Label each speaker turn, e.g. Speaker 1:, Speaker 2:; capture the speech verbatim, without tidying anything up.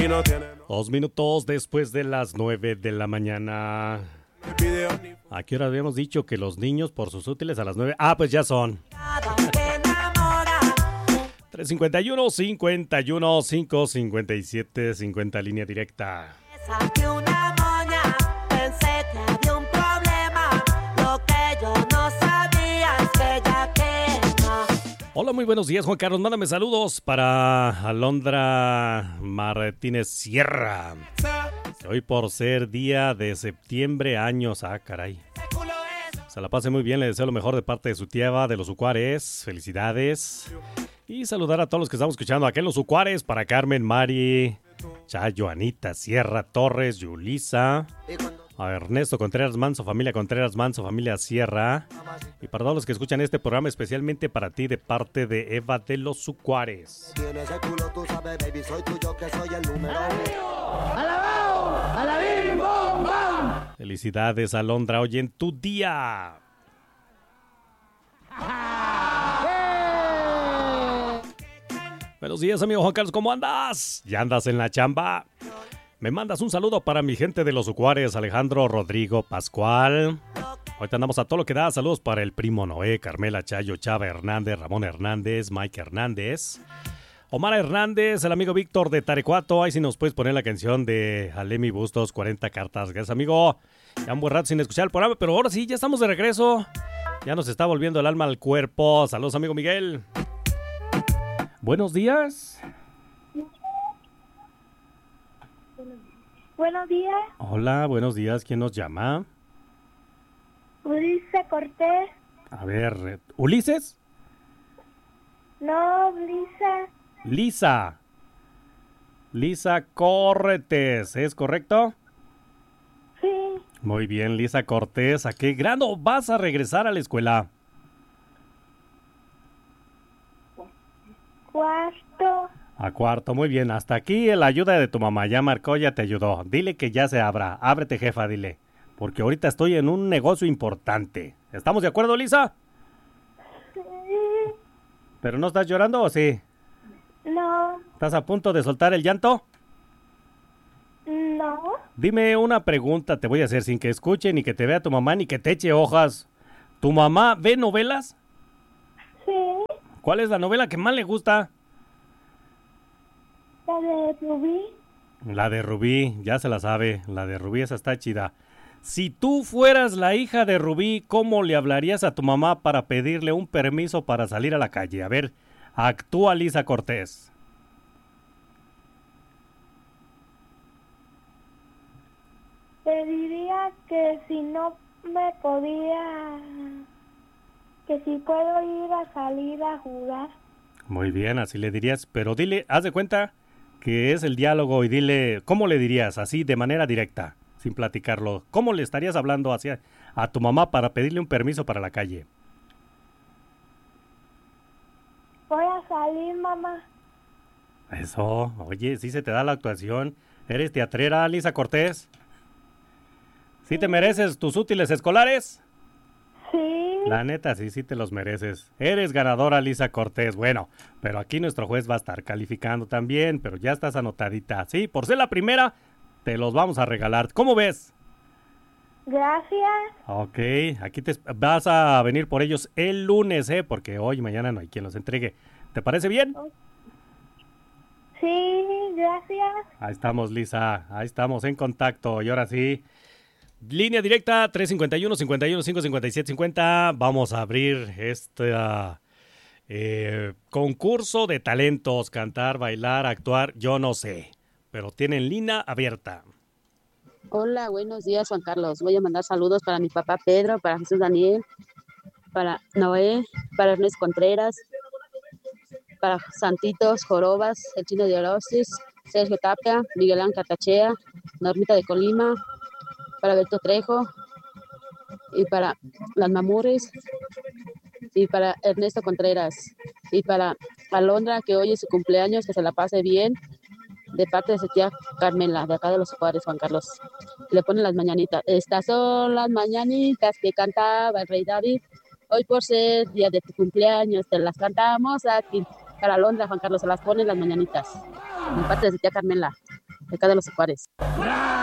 Speaker 1: Dos minutos después de las nueve de la mañana. ¿A qué hora habíamos dicho que los niños por sus útiles a las nueve? Ah, pues ya son. tres cincuenta y uno, cincuenta y uno, cinco cincuenta y siete, cincuenta línea directa. Hola, muy buenos días, Juan Carlos. Mándame saludos para Alondra Martínez Sierra. Hoy por ser día de septiembre, años. Ah, caray. Se la pase muy bien, le deseo lo mejor de parte de su tía Eva de los Ucuares. Felicidades. Y saludar a todos los que estamos escuchando aquí en los Ucuares. Para Carmen, Mari, Chayo, Anita, Sierra, Torres, Yulisa. A Ernesto Contreras Manso, familia Contreras Manso, familia Sierra. Y para todos los que escuchan este programa, especialmente para ti, de parte de Eva de los Sucuares. Felicidades, Alondra, hoy en tu día. Buenos días, amigo Juan Carlos, ¿cómo andas? ¿Ya andas en la chamba? Me mandas un saludo para mi gente de los Ucuares, Alejandro, Rodrigo, Pascual. Ahorita andamos a todo lo que da. Saludos para el primo Noé, Carmela, Chayo, Chava Hernández, Ramón Hernández, Mike Hernández, Omar Hernández, el amigo Víctor de Tarecuato. Ahí sí nos puedes poner la canción de Alemi Bustos, cuarenta cartas. Gracias, amigo. Ya un buen rato sin escuchar el programa, pero ahora sí, ya estamos de regreso. Ya nos está volviendo el alma al cuerpo. Saludos, amigo Miguel. Buenos días.
Speaker 2: Buenos días.
Speaker 1: Hola, buenos días. ¿Quién nos llama?
Speaker 2: Ulises Cortés.
Speaker 1: A ver, ¿Ulises?
Speaker 2: No, Lisa.
Speaker 1: Lisa. Lisa Cortés, ¿es correcto?
Speaker 2: Sí.
Speaker 1: Muy bien, Lisa Cortés. ¿A qué grado vas a regresar a la escuela?
Speaker 2: Cuarto.
Speaker 1: A cuarto, muy bien. Hasta aquí la ayuda de tu mamá. Ya marcó, ya te ayudó. Dile que ya se abra. Ábrete, jefa, dile. Porque ahorita estoy en un negocio importante. ¿Estamos de acuerdo, Lisa?
Speaker 2: Sí.
Speaker 1: ¿Pero no estás llorando o sí?
Speaker 2: No.
Speaker 1: ¿Estás a punto de soltar el llanto?
Speaker 2: No.
Speaker 1: Dime una pregunta, te voy a hacer sin que escuche, ni que te vea tu mamá, ni que te eche hojas. ¿Tu mamá ve novelas?
Speaker 2: Sí.
Speaker 1: ¿Cuál es la novela que más le gusta?
Speaker 2: La de Rubí.
Speaker 1: La de Rubí, ya se la sabe. La de Rubí, esa está chida. Si tú fueras la hija de Rubí, ¿cómo le hablarías a tu mamá para pedirle un permiso para salir a la calle? A ver, actúa Lisa Cortés.
Speaker 2: Te diría que si no me podía... que si puedo ir a salir a jugar.
Speaker 1: Muy bien, así le dirías. Pero dile, haz de cuenta que es el diálogo y dile, ¿cómo le dirías? Así, de manera directa, sin platicarlo. ¿Cómo le estarías hablando hacia a tu mamá para pedirle un permiso para la calle?
Speaker 2: Voy a salir, mamá.
Speaker 1: Eso, oye, sí se te da la actuación. ¿Eres teatrera, Lisa Cortés? ¿Sí te mereces tus útiles escolares?
Speaker 2: Sí.
Speaker 1: La neta, sí, sí te los mereces. Eres ganadora, Lisa Cortés. Bueno, pero aquí nuestro juez va a estar calificando también, pero ya estás anotadita. Sí, por ser la primera, te los vamos a regalar. ¿Cómo ves?
Speaker 2: Gracias.
Speaker 1: Ok, aquí te vas a venir por ellos el lunes, ¿eh? Porque hoy y mañana no hay quien los entregue. ¿Te parece bien?
Speaker 2: Sí, gracias.
Speaker 1: Ahí estamos, Lisa. Ahí estamos en contacto. Y ahora sí, línea directa tres cincuenta y uno, cincuenta y uno, cinco cincuenta y siete, cincuenta. Vamos a abrir este uh, eh, concurso de talentos. Cantar, bailar, actuar, yo no sé. Pero tienen línea abierta.
Speaker 3: Hola, buenos días, Juan Carlos. Voy a mandar saludos para mi papá Pedro, para Jesús Daniel, para Noé, para Ernest Contreras, para Santitos Jorobas, el Chino de Orosis, Sergio Tapia, Miguel Ángel Cartachea, Normita de Colima, para Beto Trejo, y para las Mamures, y para Ernesto Contreras, y para Alondra, que hoy es su cumpleaños, que se la pase bien, de parte de su tía Carmela, de acá de los Juárez, Juan Carlos. Le ponen las mañanitas. Estas son las mañanitas que cantaba el rey David. Hoy por ser día de tu cumpleaños, te las cantamos aquí. Para Alondra, Juan Carlos, se las ponen las mañanitas. De parte de su tía Carmela. acá de los Juárez.